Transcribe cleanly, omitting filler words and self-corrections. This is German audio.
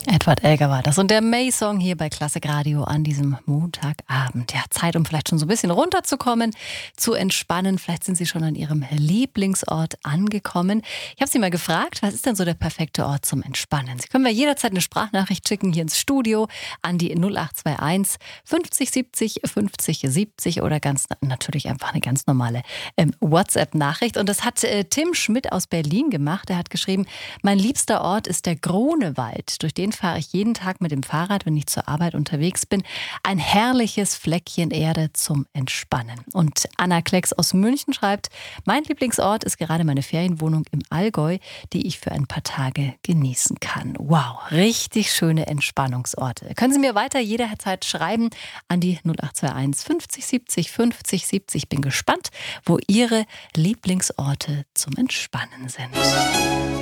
Edward Elgar war das und der May-Song hier bei Klassik Radio an diesem Montagabend. Ja, Zeit, um vielleicht schon so ein bisschen runterzukommen, zu entspannen. Vielleicht sind Sie schon an Ihrem Lieblingsort angekommen. Ich habe Sie mal gefragt, was ist denn so der perfekte Ort zum Entspannen? Sie können mir jederzeit eine Sprachnachricht schicken hier ins Studio an die 0821 50 70 50 70 oder ganz natürlich einfach eine ganz normale WhatsApp-Nachricht. Und das hat Tim Schmidt aus Berlin gemacht. Er hat geschrieben, mein liebster Ort ist der Grunewald. Durch den fahre ich jeden Tag mit dem Fahrrad, wenn ich zur Arbeit unterwegs bin. Ein herrliches Fleckchen Erde zum Entspannen. Und Anna Klecks aus München schreibt, mein Lieblingsort ist gerade meine Ferienwohnung im Allgäu, die ich für ein paar Tage genießen kann. Wow, richtig schöne Entspannungsorte. Können Sie mir weiter jederzeit schreiben an die 0821 50 70 50 70. Ich bin gespannt, wo Ihre Lieblingsorte zum Entspannen sind.